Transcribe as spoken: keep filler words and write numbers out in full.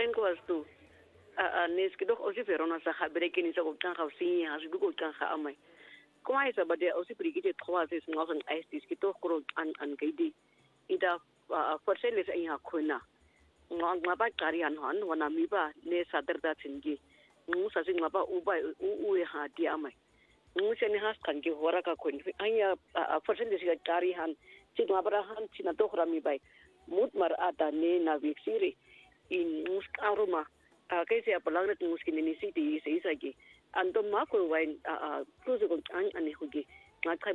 Ken ko astu. A nes ke doch osi verona sa khabreke ni sa go tlang ga o se ha se go tlang ga amai. Kuma isa ba de osi prikite trois es ngogen ice dis ke toch kro an an gaidi. Ida forsele sa iha khona. Ngaba qari an han wana miba ne sadarda tsingi. Ngu sa sing ngaba uba u u ha di amai. Ngu se ni has kan ke hora ka khon. Anya forsele sa qari han si ngaba han sina toch ra mi bai. Mut mar ata ne na viksiri in mus aroma kaisi apalang na muskin ni city isa isa gi ando mako wain cruise ko an ani hugi